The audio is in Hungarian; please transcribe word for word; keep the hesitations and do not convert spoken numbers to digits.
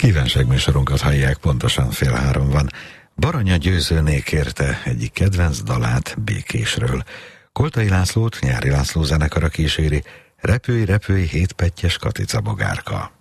Kívánságműsorunkat hallják, pontosan fél három van. Baranya Győzőné kérte egyik kedvenc dalát Békésről. Koltai Lászlót Nyári László zenekara kíséri, repülj, repülj, hétpettyes Katica bogárka.